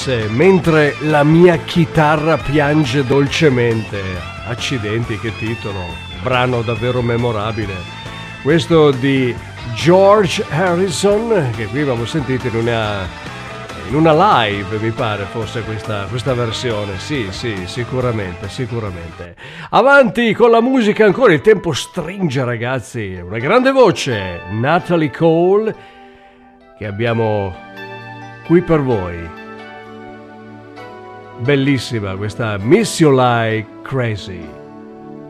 fosse mentre la mia chitarra piange dolcemente. Accidenti, che titolo, brano davvero memorabile. Questo di George Harrison, che qui abbiamo sentito in una live, mi pare fosse questa versione. Sì, sicuramente. Avanti con la musica ancora, il tempo stringe, ragazzi. Una grande voce, Natalie Cole, che abbiamo qui per voi. Bellissima questa Miss You Like Crazy.